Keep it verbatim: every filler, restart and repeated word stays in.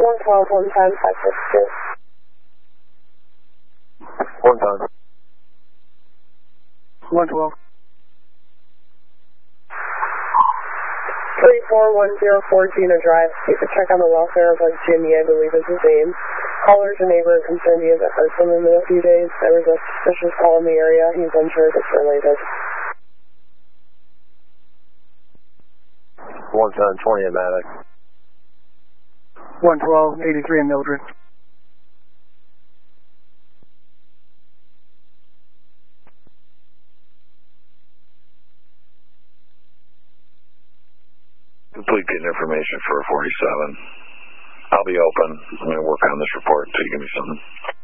one twelve, one ten, five six two. One time. one twelve. three four one zero four Gina Drive. You can check on the welfare of like Jimmy, I believe is his name. Caller's a neighbor concerned he hasn't heard from him in a few days. There was a suspicious call in the area. He's unsure if it's related. one ten, twenty at Maddox. one twelve, eighty-three in Mildred. Complete getting information for a forty-seven. I'll be open. I'm going to work on this report until you give me something.